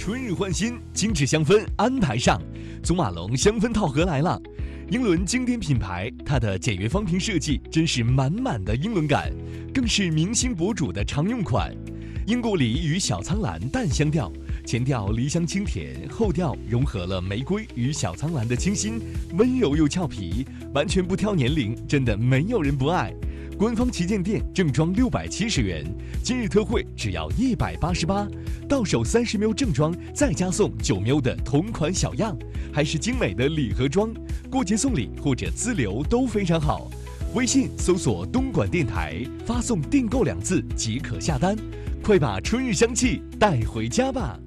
春日换新，精致香氛安排上，祖马龙香氛套盒来了。英伦经典品牌，它的简约方瓶设计真是满满的英伦感，更是明星博主的常用款。英国梨与小苍兰淡香调，前调梨香清甜，后调融合了玫瑰与小苍兰的清新，温柔又俏皮，完全不挑年龄，真的没有人不爱。官方旗舰店正装670元，今日特惠只要188，到手30ml正装再加送9ml的同款小样，还是精美的礼盒装，过节送礼或者资留都非常好。微信搜索东莞电台，发送订购2字即可下单，快把春日香气带回家吧。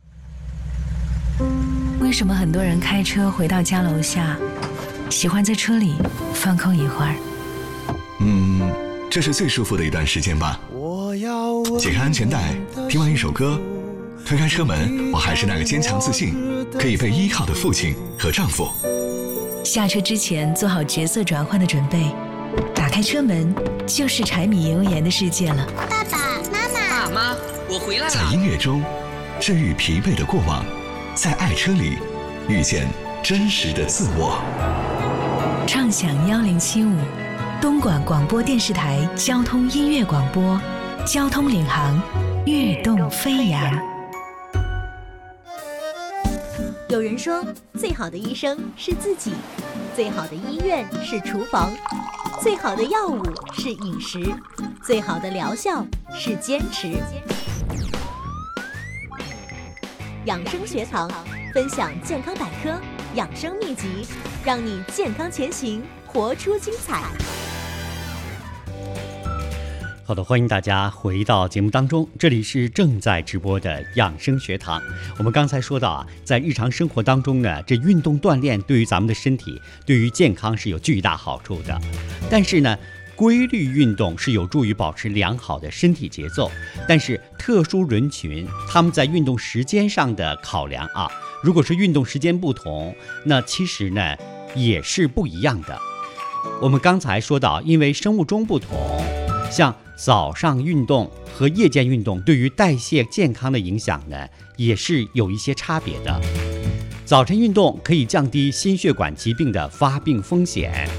为什么很多人开车回到家楼下，喜欢在车里放空一会儿？ 这是最舒服的一段时间吧。解开安全带，听完一首歌，推开车门，我还是那个坚强自信可以被依靠的父亲和丈夫。 下车之前做好角色转换的准备，打开车门就是柴米油盐的世界了。 爸爸妈妈， 爸妈，我回来了。 在音乐中治愈疲惫的过往，在爱车里遇见真实的自我。 畅享1075，东莞广播电视台交通音乐广播，交通领航，跃动飞扬。 有人说，最好的医生是自己，最好的医院是厨房，最好的药物是饮食，最好的疗效是坚持。养生学堂分享健康百科、养生秘籍，让你健康前行，活出精彩。 好的，欢迎大家回到节目当中，这里是正在直播的养生学堂。我们刚才说到在日常生活当中呢，这运动锻炼对于咱们的身体，对于健康是有巨大好处的。但是呢，规律运动是有助于保持良好的身体节奏。但是特殊人群他们在运动时间上的考量如果是运动时间不同，那其实呢也是不一样的。我们刚才说到，因为生物钟不同，像早上运动和夜间运动对于代谢健康的影响呢，也是有一些差别的。早晨运动可以降低心血管疾病的发病风险。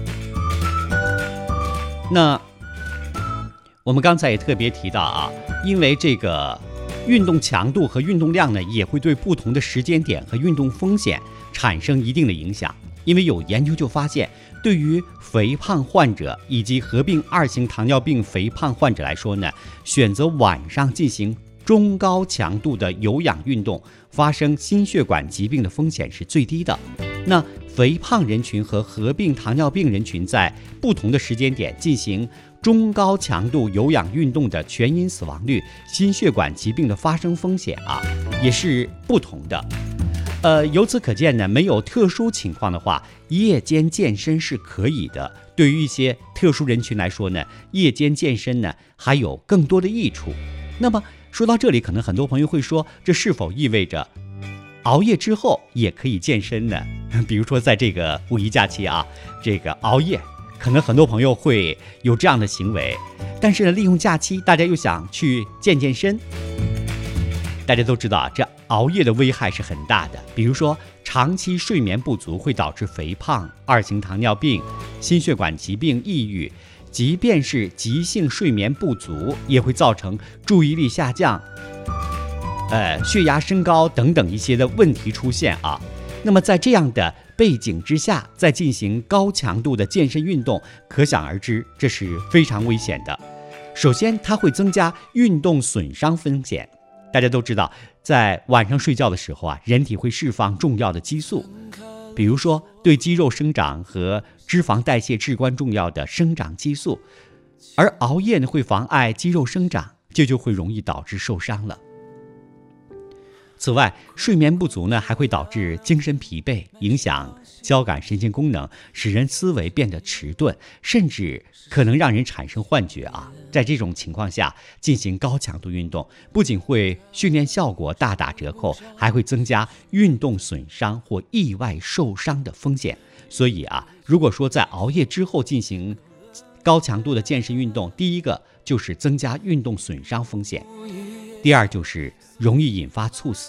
那我们刚才也特别提到因为这个运动强度和运动量呢，也会对不同的时间点和运动风险产生一定的影响。因为有研究就发现，对于肥胖患者以及合并2型糖尿病肥胖患者来说呢，选择晚上进行中高强度的有氧运动，发生心血管疾病的风险是最低的。那肥胖人群和合并糖尿病人群在不同的时间点进行中高强度有氧运动的全因死亡率、心血管疾病的发生风险也是不同的。由此可见呢，没有特殊情况的话，夜间健身是可以的。对于一些特殊人群来说呢，夜间健身呢还有更多的益处。那么说到这里，可能很多朋友会说，这是否意味着熬夜之后也可以健身呢？比如说在这个五一假期这个熬夜，可能很多朋友会有这样的行为。但是呢，利用假期，大家又想去健身。大家都知道这熬夜的危害是很大的，比如说长期睡眠不足会导致肥胖、2型糖尿病、心血管疾病、抑郁，即便是急性睡眠不足，也会造成注意力下降、血压升高等等一些的问题出现那么在这样的背景之下，再进行高强度的健身运动，可想而知，这是非常危险的。首先，它会增加运动损伤风险。大家都知道，在晚上睡觉的时候人体会释放重要的激素，比如说对肌肉生长和脂肪代谢至关重要的生长激素，而熬夜呢会妨碍肌肉生长，这就会容易导致受伤了。此外，睡眠不足呢还会导致精神疲惫，影响交感神经功能，使人思维变得迟钝，甚至可能让人产生幻觉在这种情况下进行高强度运动，不仅会训练效果大打折扣，还会增加运动损伤或意外受伤的风险。所以如果说在熬夜之后进行高强度的健身运动，第一个就是增加运动损伤风险，第二就是容易引发猝死。